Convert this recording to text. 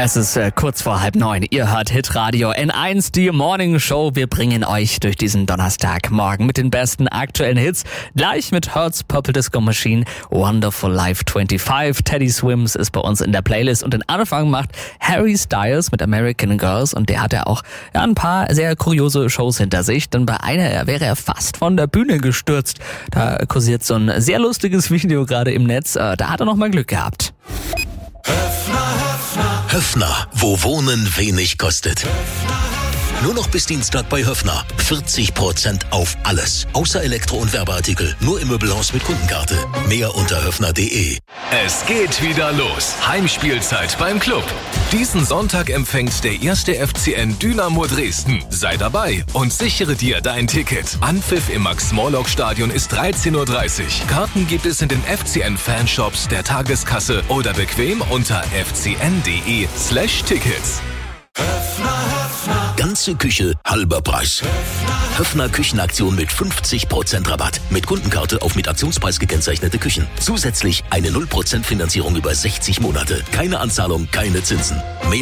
Es ist kurz vor 8:30. Ihr hört Hitradio N1, die Morning Show. Wir bringen euch durch diesen Donnerstagmorgen mit den besten aktuellen Hits. Gleich mit Hertz, Purple Disco Machine, Wonderful Life 25. Teddy Swims ist bei uns in der Playlist. Und den Anfang macht Harry Styles mit American Girls. Und der hat ja auch ein paar sehr kuriose Shows hinter sich. Denn bei einer wäre er fast von der Bühne gestürzt. Da kursiert so ein sehr lustiges Video gerade im Netz. Da hat er noch mal Glück gehabt. Höffner, wo Wohnen wenig kostet. Nur noch bis Dienstag bei Höffner. 40% auf alles. Außer Elektro- und Werbeartikel. Nur im Möbelhaus mit Kundenkarte. Mehr unter höffner.de. Es geht wieder los. Heimspielzeit beim Club. Diesen Sonntag empfängt der 1. FCN Dynamo Dresden. Sei dabei und sichere dir dein Ticket. Anpfiff im Max-Morlock-Stadion ist 13:30 Uhr. Karten gibt es in den FCN-Fanshops, der Tageskasse oder bequem unter fcn.de/Tickets. Ganze Küche, halber Preis. Höffner Küchenaktion mit 50% Rabatt. Mit Kundenkarte auf mit Aktionspreis gekennzeichnete Küchen. Zusätzlich eine 0% Finanzierung über 60 Monate. Keine Anzahlung, keine Zinsen. Mehr